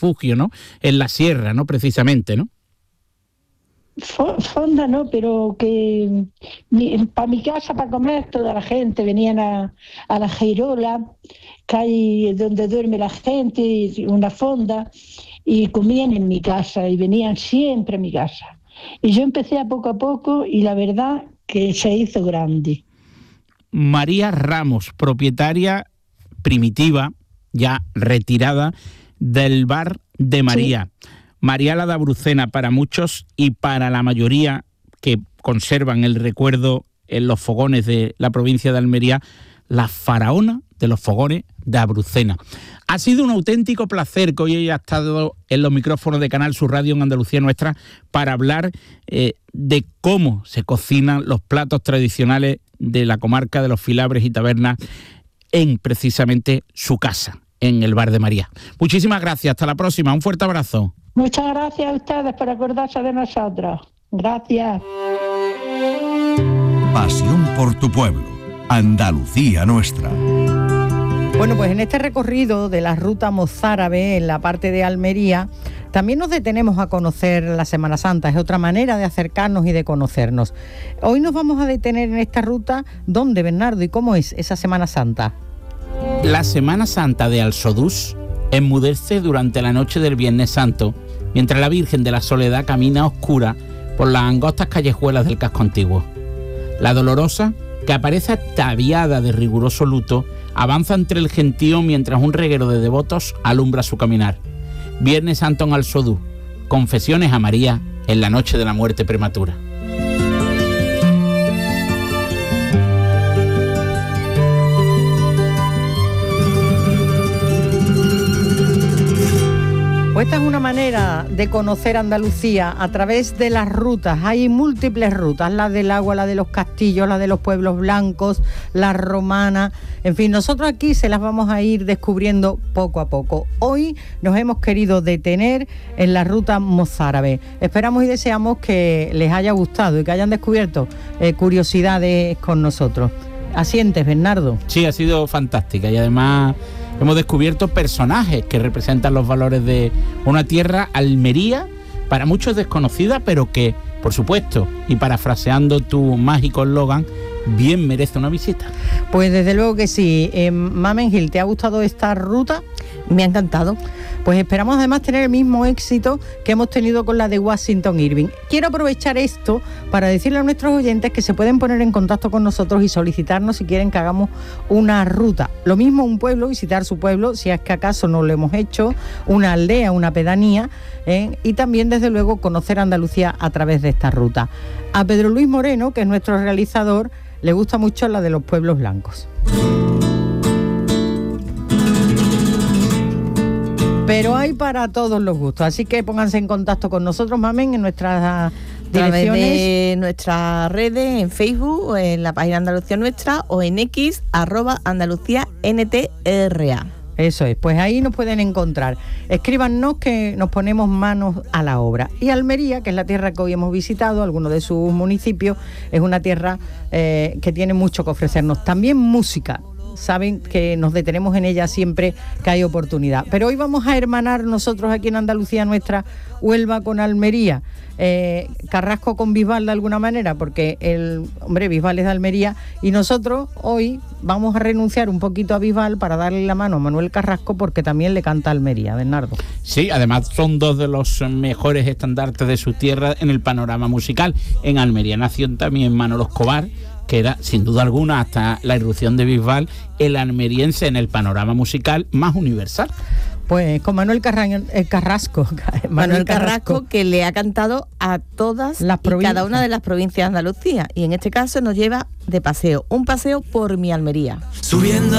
refugio, ¿no? En la sierra, ¿no? Precisamente, ¿no? Fonda no, pero que para mi casa, para comer, toda la gente venían a la Geirola, que hay donde duerme la gente, una fonda, y comían en mi casa y venían siempre a mi casa. Y yo empecé a poco y la verdad que se hizo grande. María Ramos, propietaria primitiva, ya retirada, del Bar de María. Sí. María la de Abrucena para muchos y para la mayoría que conservan el recuerdo en los fogones de la provincia de Almería, la faraona de los fogones de Abrucena. Ha sido un auténtico placer que hoy haya estado en los micrófonos de Canal Sur Radio en Andalucía Nuestra para hablar de cómo se cocinan los platos tradicionales de la comarca de los Filabres y Tabernas en precisamente su casa, en el Bar de María. Muchísimas gracias, hasta la próxima, un fuerte abrazo. Muchas gracias a ustedes por acordarse de nosotros. Gracias. Pasión por tu pueblo, Andalucía Nuestra. Bueno, pues en este recorrido de la ruta mozárabe en la parte de Almería, también nos detenemos a conocer la Semana Santa. Es otra manera de acercarnos y de conocernos. Hoy nos vamos a detener en esta ruta. ¿Dónde, Bernardo? ¿Y cómo es esa Semana Santa? La Semana Santa de Alsodús enmudece durante la noche del Viernes Santo, mientras la Virgen de la Soledad camina oscura por las angostas callejuelas del casco antiguo. La Dolorosa, que aparece ataviada de riguroso luto, avanza entre el gentío mientras un reguero de devotos alumbra su caminar. Viernes Santo en Alsodús, confesiones a María en la noche de la muerte prematura. Pues esta es una manera de conocer Andalucía a través de las rutas. Hay múltiples rutas, la del agua, la de los castillos, la de los pueblos blancos, la romana. En fin, nosotros aquí se las vamos a ir descubriendo poco a poco. Hoy nos hemos querido detener en la ruta mozárabe. Esperamos y deseamos que les haya gustado y que hayan descubierto curiosidades con nosotros. ¿Asientes, Bernardo? Sí, ha sido fantástica y además hemos descubierto personajes que representan los valores de una tierra, Almería, para muchos desconocida, pero que, por supuesto, y parafraseando tu mágico eslogan, bien merece una visita. Pues desde luego que sí. Mamen Gil, ¿te ha gustado esta ruta? Me ha encantado. Pues esperamos además tener el mismo éxito que hemos tenido con la de Washington Irving. Quiero aprovechar esto para decirle a nuestros oyentes que se pueden poner en contacto con nosotros y solicitarnos si quieren que hagamos una ruta. Lo mismo un pueblo, visitar su pueblo, si es que acaso no lo hemos hecho, una aldea, una pedanía, y también desde luego conocer Andalucía a través de esta ruta. A Pedro Luis Moreno, que es nuestro realizador, le gusta mucho la de los pueblos blancos. Pero hay para todos los gustos, así que pónganse en contacto con nosotros, Mamen, en nuestras direcciones. A través de nuestras redes, en Facebook, en la página Andalucía Nuestra o en X, @AndalucíaNTRA. Eso es, pues ahí nos pueden encontrar. Escríbanos que nos ponemos manos a la obra. Y Almería, que es la tierra que hoy hemos visitado, algunos de sus municipios, es una tierra que tiene mucho que ofrecernos. También música. Saben que nos detenemos en ella siempre que hay oportunidad. Pero hoy vamos a hermanar nosotros aquí en Andalucía Nuestra, Huelva con Almería, Carrasco con Bisbal de alguna manera, porque Bisbal es de Almería, y nosotros hoy vamos a renunciar un poquito a Bisbal para darle la mano a Manuel Carrasco, porque también le canta a Almería, Bernardo. Sí, además son dos de los mejores estandartes de su tierra en el panorama musical. En Almería nació también Manolo Escobar, que era, sin duda alguna, hasta la irrupción de Bisbal, el almeriense en el panorama musical más universal. Pues con Manuel Carrasco. Manuel Carrasco, que le ha cantado a todas y cada una de las provincias de Andalucía. Y en este caso nos lleva de paseo, un paseo por mi Almería. Subiendo